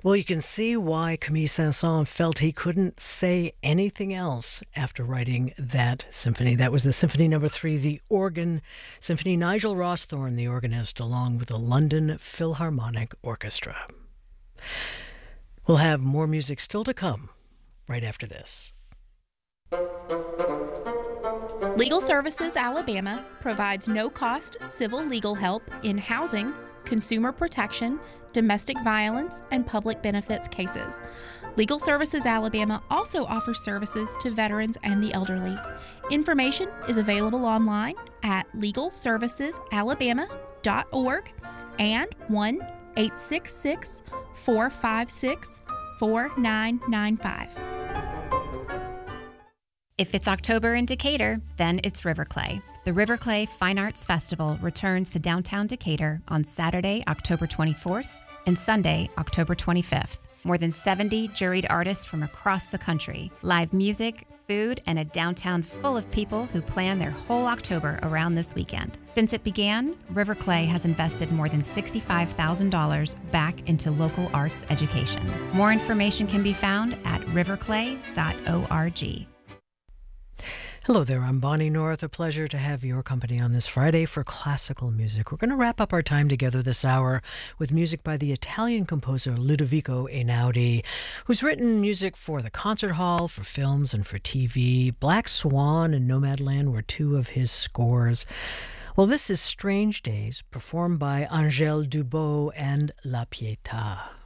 Well, you can see why Camille Saint-Saëns felt he couldn't say anything else after writing that symphony. That was the Symphony No. 3, the organ symphony. Nigel Rawsthorne, the organist, along with the London Philharmonic Orchestra. We'll have more music still to come right after this. Legal Services Alabama provides no-cost civil legal help in housing, consumer protection, domestic violence, and public benefits cases. Legal Services Alabama also offers services to veterans and the elderly. Information is available online at legalservicesalabama.org and 1-866-456-4995. If it's October in Decatur, then it's Riverclay. The Riverclay Fine Arts Festival returns to downtown Decatur on Saturday, October 24th and Sunday, October 25th. More than 70 juried artists from across the country, live music, food, and a downtown full of people who plan their whole October around this weekend. Since it began, Riverclay has invested more than $65,000 back into local arts education. More information can be found at riverclay.org. Hello there, I'm Bonnie North. A pleasure to have your company on this Friday for classical music. We're going to wrap up our time together this hour with music by the Italian composer Ludovico Einaudi, who's written music for the concert hall, for films, and for TV. Black Swan and Nomadland were two of his scores. Well, this is Strange Days, performed by Angèle Dubot and La Pietà.